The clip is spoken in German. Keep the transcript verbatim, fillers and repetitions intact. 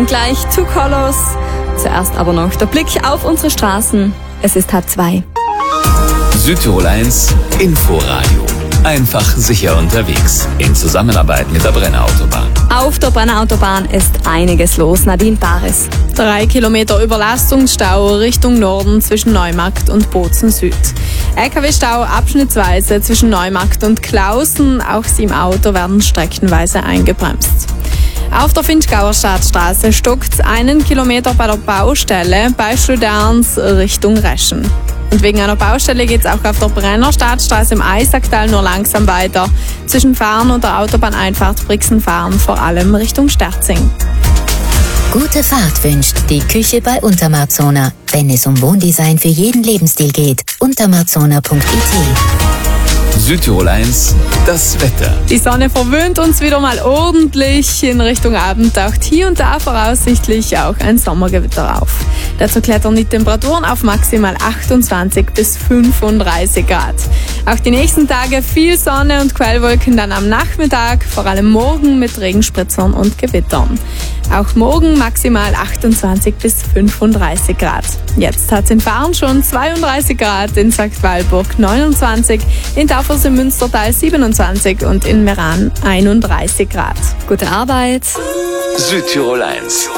gleich Two Colors. Zuerst aber noch der Blick auf unsere Straßen. Es ist halb zwei. Südtirol eins Inforadio. Einfach sicher unterwegs. In Zusammenarbeit mit der Brenner Autobahn. Auf der Brenner Autobahn ist einiges los. Nadine Bares. Drei Kilometer Überlastungsstau Richtung Norden zwischen Neumarkt und Bozen Süd. L K W-Stau abschnittsweise zwischen Neumarkt und Klausen. Auch sie im Auto werden streckenweise eingebremst. Auf der Finchgauer Stadtstraße stockt einen Kilometer bei der Baustelle bei Studerns Richtung Reschen. Und wegen einer Baustelle geht es auch auf der Brenner Stadtstraße im Eisacktal nur langsam weiter. Zwischen Fahren und der Autobahneinfahrt Brixen-Fahren vor allem Richtung Sterzing. Gute Fahrt wünscht die Küche bei Untermarzona. Wenn es um Wohndesign für jeden Lebensstil geht, untermarzona punkt I T. Südtirol eins, das Wetter. Die Sonne verwöhnt uns wieder mal ordentlich. In Richtung Abend taucht hier und da voraussichtlich auch ein Sommergewitter auf. Dazu klettern die Temperaturen auf maximal achtundzwanzig bis fünfunddreißig Grad. Auch die nächsten Tage viel Sonne und Quellwolken dann am Nachmittag, vor allem morgen mit Regenspritzern und Gewittern. Auch morgen maximal achtundzwanzig bis fünfunddreißig Grad. Jetzt hat es in Fahren schon zweiunddreißig Grad, in Sankt Walburg neunundzwanzig, in Taufers im Münstertal siebenundzwanzig und in Meran einunddreißig Grad. Gute Arbeit. Südtirol eins.